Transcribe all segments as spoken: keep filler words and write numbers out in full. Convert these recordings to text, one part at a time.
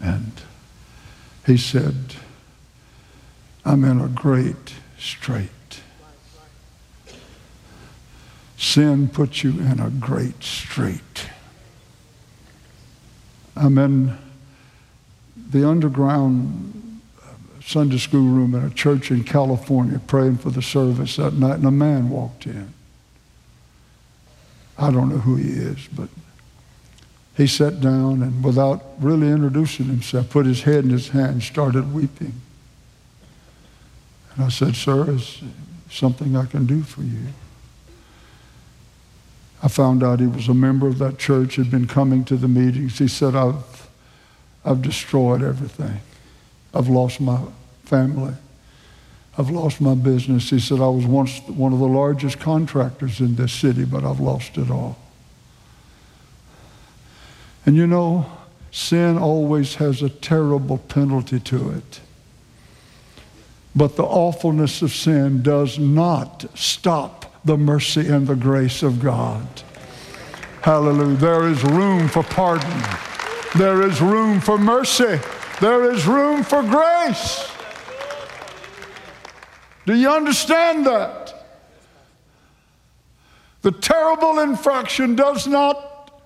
And he said, I'm in a great strait. Sin puts you in a great strait. I'm in the underground Sunday school room in a church in California praying for the service that night, and a man walked in. I don't know who he is, but he sat down and without really introducing himself, put his head in his hand, started weeping. And I said, sir, is something I can do for you? I found out he was a member of that church, had been coming to the meetings. He said, I've, I've destroyed everything. I've lost my family. I've lost my business. He said, I was once one of the largest contractors in this city, but I've lost it all. And you know, sin always has a terrible penalty to it. But the awfulness of sin does not stop the mercy and the grace of God. Hallelujah. There is room for pardon. There is room for mercy. There is room for grace. Do you understand that? The terrible infraction does not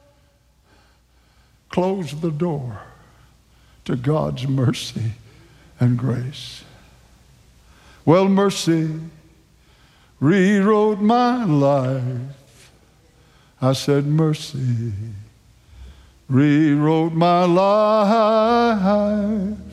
close the door to God's mercy and grace. Well, mercy rewrote my life. I said, mercy rewrote my life.